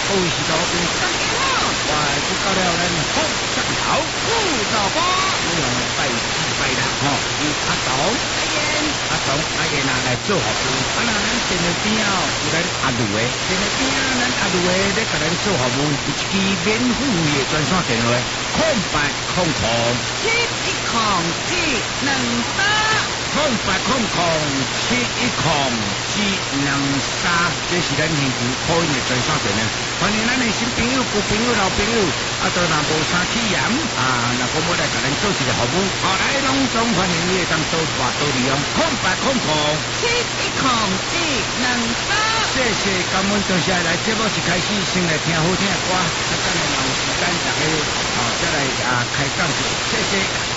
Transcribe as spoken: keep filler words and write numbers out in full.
各位是多边， 大家好， 我去到了咱好上头， 不走吧， 我用拜四拜六吼，有阿董、 阿燕， 阿董、阿燕啊来做服务，啊那咱前个边哦，有咱阿路的，前个边咱阿路的咧甲咱做服务，有一支免付费的专线电话，空八空空七一空七两三， 空八空空七一空七两三，这是咱现场可以的专线电话。欢迎咱的新朋友、旧朋友、老朋友，啊，都若无啥起嫌，啊，若讲要来甲咱做一个服务，好来拢总欢迎你会当多大多利用，空八空空七一空七两三。 谢谢，感恩，多谢来节目一开始先来听好听的歌，啊，等下有时间大家哦再来啊开讲，谢谢。